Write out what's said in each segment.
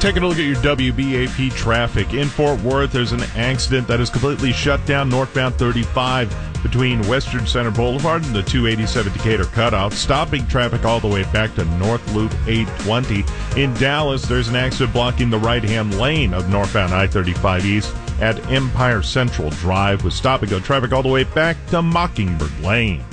Taking a look at your WBAP traffic. In Fort Worth, there's an accident that has completely shut down northbound 35 between Western Center Boulevard and the 287 Decatur cutoff, stopping traffic all the way back to North Loop 820. In Dallas, there's an accident blocking the right-hand lane of northbound I-35 East at Empire Central Drive with stop-and-go traffic all the way back to Mockingbird Lane.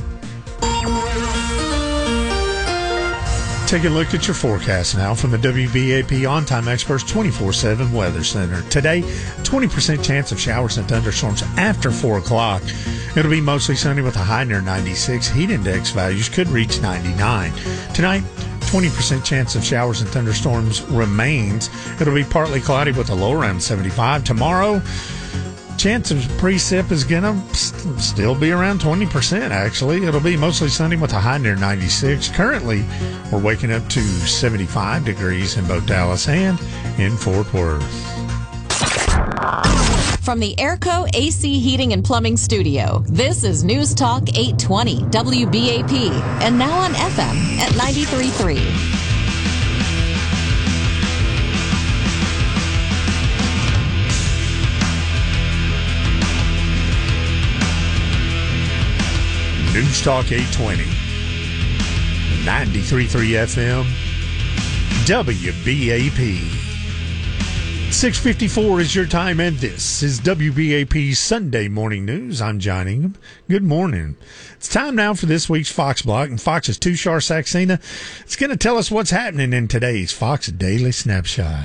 Take a look at your forecast now from the WBAP On-Time Experts 24/7 Weather Center. Today, 20% chance of showers and thunderstorms after 4 o'clock. It'll be mostly sunny with a high near 96. Heat index values could reach 99. Tonight, 20% chance of showers and thunderstorms remains. It'll be partly cloudy with a low around 75. Tomorrow, chance of precip is going to still be around 20%, actually. It'll be mostly sunny with a high near 96. Currently, we're waking up to 75 degrees in both Dallas and in Fort Worth. From the Airco AC Heating and Plumbing Studio, this is News Talk 820 WBAP, and now on FM at 93.3. News Talk 820, 93.3 FM, WBAP. 6:54 is your time, and this is WBAP Sunday Morning News. I'm John Ingham. Good morning. It's time now for this week's Fox Block, and Fox's Tushar Saxena is going to tell us what's happening in today's Fox Daily Snapshot.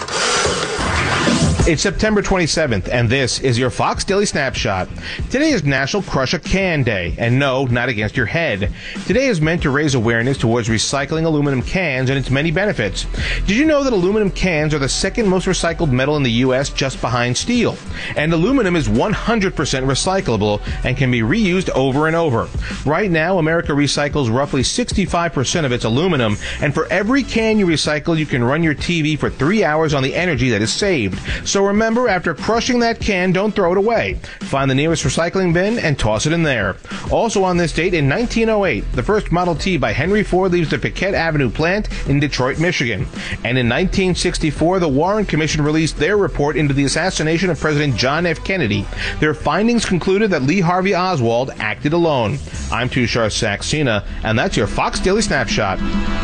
It's September 27th, and this is your Fox Daily Snapshot. Today is National Crush a Can Day, and no, not against your head. Today is meant to raise awareness towards recycling aluminum cans and its many benefits. Did you know that aluminum cans are the second most recycled metal in the U.S., just behind steel? And aluminum is 100% recyclable and can be reused over and over. Right now, America recycles roughly 65% of its aluminum, and for every can you recycle, you can run your TV for 3 hours on the energy that is saved. So remember, after crushing that can, don't throw it away. Find the nearest recycling bin and toss it in there. Also on this date, in 1908, the first Model T by Henry Ford leaves the Piquette Avenue plant in Detroit, Michigan. And in 1964, the Warren Commission released their report into the assassination of President John F. Kennedy. Their findings concluded that Lee Harvey Oswald acted alone. I'm Tushar Saxena, and that's your Fox Daily Snapshot.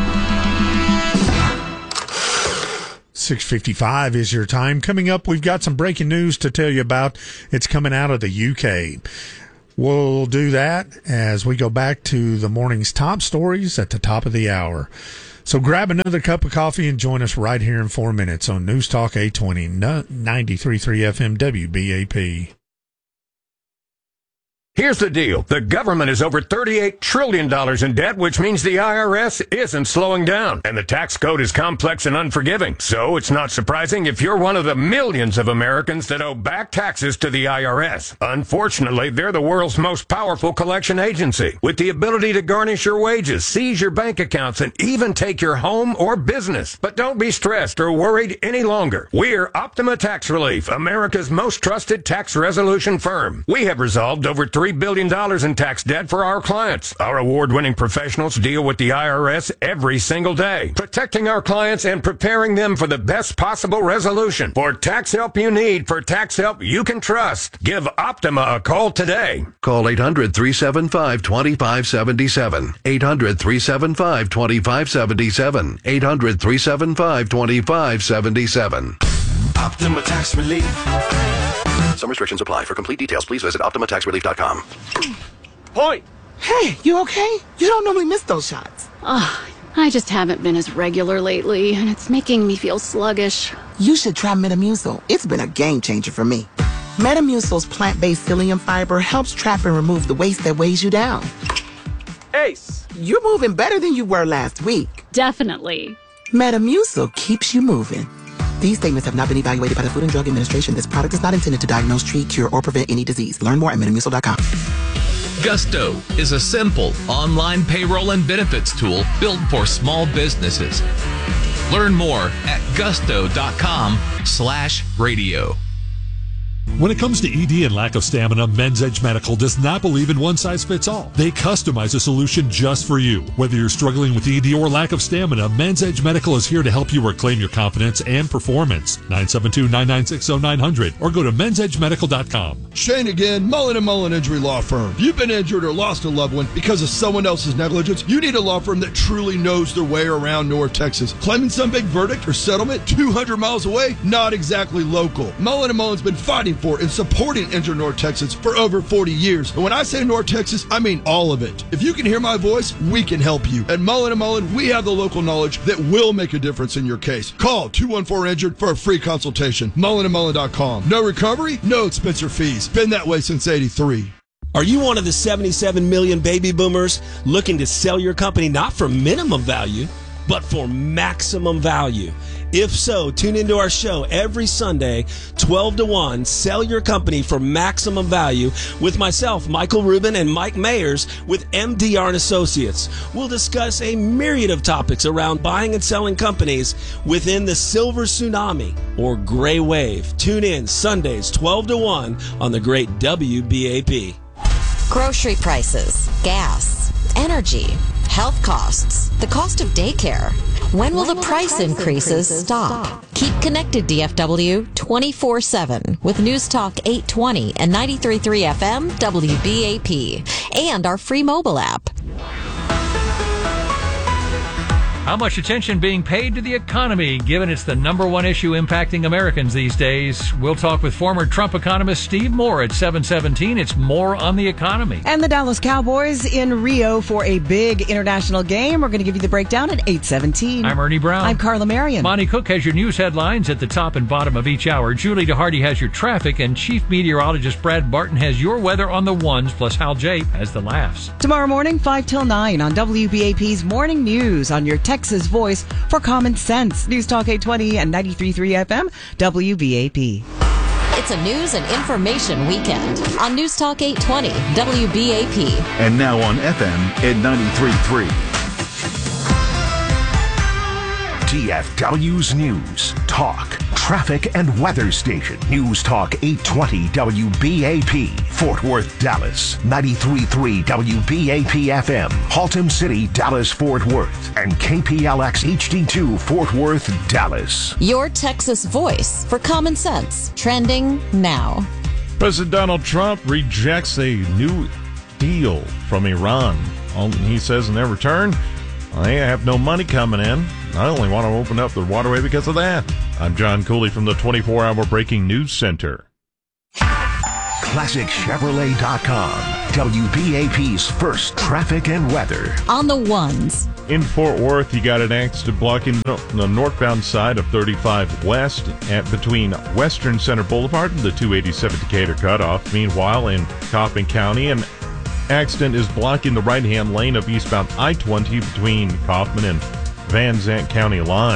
6:55 is your time. Coming up, we've got some breaking news to tell you about. It's coming out of the UK. We'll do that as we go back to the morning's top stories at the top of the hour. So grab another cup of coffee and join us right here in 4 minutes on News Talk 820, 93.3 FM WBAP. Here's the deal. The government is over $38 trillion in debt, which means the IRS isn't slowing down. And the tax code is complex and unforgiving. So it's not surprising if you're one of the millions of Americans that owe back taxes to the IRS. Unfortunately, they're the world's most powerful collection agency, with the ability to garnish your wages, seize your bank accounts, and even take your home or business. But don't be stressed or worried any longer. We're Optima Tax Relief, America's most trusted tax resolution firm. We have resolved over $3 billion in tax debt for our clients. Our award-winning professionals deal with the IRS every single day, protecting our clients and preparing them for the best possible resolution. For tax help you need, for tax help you can trust, give Optima a call today. Call 800-375-2577. 800-375-2577. 800-375-2577. Optima Tax Relief. Some restrictions apply. For complete details, please visit OptimaTaxRelief.com. Point! Hey, you okay? You don't normally miss those shots. I just haven't been as regular lately, and it's making me feel sluggish. You should try Metamucil. It's been a game changer for me. Metamucil's plant-based psyllium fiber helps trap and remove the waste that weighs you down. Ace! You're moving better than you were last week. Definitely. Metamucil keeps you moving. These statements have not been evaluated by the Food and Drug Administration. This product is not intended to diagnose, treat, cure, or prevent any disease. Learn more at Metamucil.com. Gusto is a simple online payroll and benefits tool built for small businesses. Learn more at gusto.com/radio. When it comes to ED and lack of stamina, Men's Edge Medical does not believe in one size fits all. They customize a solution just for you. Whether you're struggling with ED or lack of stamina, Men's Edge Medical is here to help you reclaim your confidence and performance. 972-996-0900 or go to mensedgemedical.com. Shane again, Mullen & Mullen Injury Law Firm. If you've been injured or lost a loved one because of someone else's negligence, you need a law firm that truly knows their way around North Texas. Claiming some big verdict or settlement 200 miles away? Not exactly local. Mullen & Mullen's been fighting for and supporting injured North Texas for over 40 years. And when I say North Texas, I mean all of it. If you can hear my voice, we can help you. At Mullen & Mullen, we have the local knowledge that will make a difference in your case. Call 214-INJURED for a free consultation. MullenandMullen.com. No recovery, no expense or fees. Been that way since '83. Are you one of the 77 million baby boomers looking to sell your company not for minimum value, but for maximum value? If so, tune into our show every Sunday, 12 to 1, Sell Your Company for Maximum Value, with myself, Michael Rubin, and Mike Mayers with MDR & Associates. We'll discuss a myriad of topics around buying and selling companies within the silver tsunami or gray wave. Tune in Sundays, 12 to 1 on the great WBAP. Grocery prices, gas, energy, health costs, the cost of daycare. When will the price increases stop? Keep connected, DFW, 24/7 with News Talk 820 and 93.3 FM WBAP and our free mobile app. How much attention being paid to the economy, given it's the number one issue impacting Americans these days? We'll talk with former Trump economist Steve Moore at 7:17. It's More on the Economy. And the Dallas Cowboys in Rio for a big international game. We're going to give you the breakdown at 8:17. I'm Ernie Brown. I'm Carla Marion. Monty Cook has your news headlines at the top and bottom of each hour. Julie DeHardy has your traffic, and Chief Meteorologist Brad Barton has your weather on the ones, plus Hal Jape has the laughs. Tomorrow morning, 5 till 9 on WBAP's Morning News on your Texas voice for common sense. News Talk 820 and 93.3 FM WBAP. It's a news and information weekend on News Talk 820 WBAP. And now on FM at 93.3. DFW's News, Talk, Traffic and Weather Station. News Talk 820 WBAP. Fort Worth, Dallas. 93.3 WBAP FM. Haltom City, Dallas, Fort Worth. And KPLX HD2 Fort Worth, Dallas. Your Texas voice for common sense. Trending now. President Donald Trump rejects a new deal from Iran. He says in their return, I have no money coming in. I only want to open up the waterway because of that. I'm John Cooley from the 24-hour Breaking News Center. ClassicChevrolet.com. WBAP's first traffic and weather. On the ones. In Fort Worth, you got an accident blocking the northbound side of 35 West between Western Center Boulevard and the 287 Decatur cutoff. Meanwhile, in Coppin County, an accident is blocking the right-hand lane of eastbound I-20 between Kaufman and Van Zandt County line.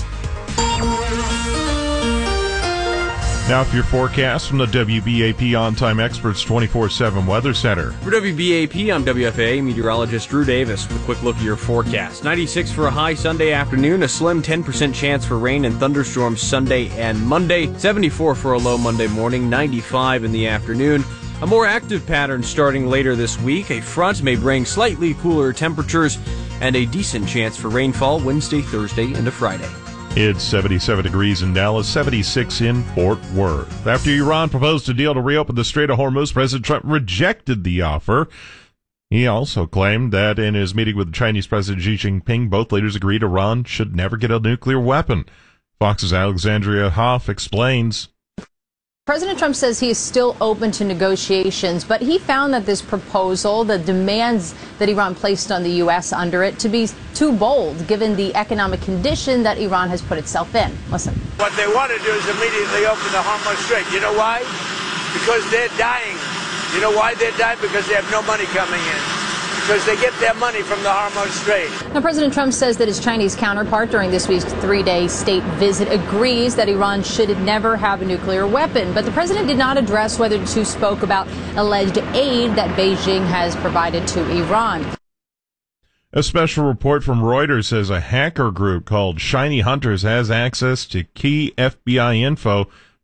Now for your forecast from the WBAP On-Time Experts 24/7 Weather Center. For WBAP, I'm WFAA meteorologist Drew Davis with a quick look at your forecast. 96 for a high Sunday afternoon, a slim 10% chance for rain and thunderstorms Sunday and Monday, 74 for a low Monday morning, 95 in the afternoon. A more active pattern starting later this week. A front may bring slightly cooler temperatures and a decent chance for rainfall Wednesday, Thursday, into Friday. It's 77 degrees in Dallas, 76 in Fort Worth. After Iran proposed a deal to reopen the Strait of Hormuz, President Trump rejected the offer. He also claimed that in his meeting with Chinese President Xi Jinping, both leaders agreed Iran should never get a nuclear weapon. Fox's Alexandria Hoff explains. President Trump says he is still open to negotiations, but he found that this proposal, the demands that Iran placed on the U.S. under it, to be too bold, given the economic condition that Iran has put itself in. Listen. What they want to do is immediately open the Hormuz Strait. You know why? Because they're dying. You know why they're dying? Because they have no money coming in. Because they get their money from the Hormuz Strait. Now, President Trump says that his Chinese counterpart during this week's 3-day state visit agrees that Iran should never have a nuclear weapon. But the president did not address whether the two spoke about alleged aid that Beijing has provided to Iran. A special report from Reuters says a hacker group called Shiny Hunters has access to key FBI info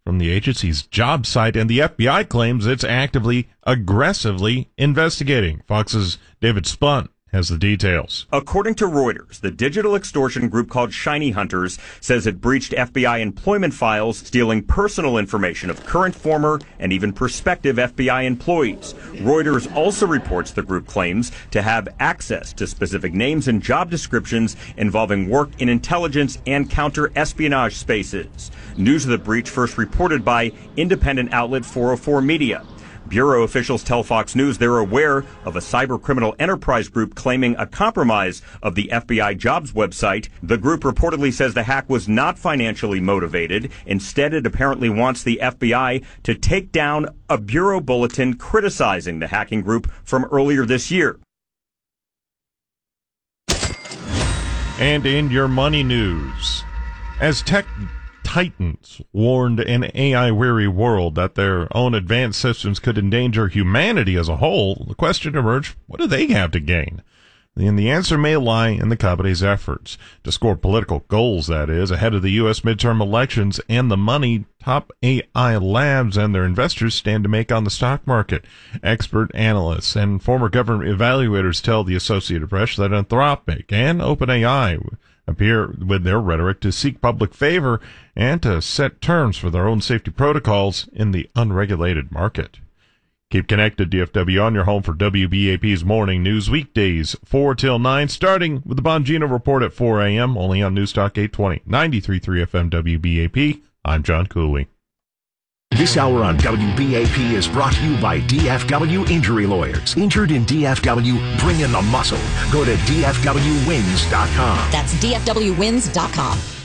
from the agency's job site, and the FBI claims it's aggressively investigating. Fox's David Spunt has the details. According to Reuters, the digital extortion group called Shiny Hunters says it breached FBI employment files, stealing personal information of current, former, and even prospective FBI employees. Reuters also reports the group claims to have access to specific names and job descriptions involving work in intelligence and counter-espionage spaces. News of the breach first reported by independent outlet 404 Media. Bureau officials tell Fox News they're aware of a cybercriminal enterprise group claiming a compromise of the FBI jobs website. The group reportedly says the hack was not financially motivated. Instead, it apparently wants the FBI to take down a Bureau bulletin criticizing the hacking group from earlier this year. And in your money news, as tech titans warned an AI-weary world that their own advanced systems could endanger humanity as a whole, the question emerged, what do they have to gain? And the answer may lie in the company's efforts to score political goals, that is, ahead of the U.S. midterm elections and the money top AI labs and their investors stand to make on the stock market. Expert analysts and former government evaluators tell the Associated Press that Anthropic and OpenAI appear with their rhetoric to seek public favor and to set terms for their own safety protocols in the unregulated market. Keep connected, DFW, on your home for WBAP's morning news weekdays 4 till 9, starting with the Bongino Report at 4 a.m., only on Newstalk 820, 93.3 FM WBAP. I'm John Cooley. This hour on WBAP is brought to you by DFW Injury Lawyers. Injured in DFW, bring in the muscle. Go to DFWwins.com. That's DFWwins.com.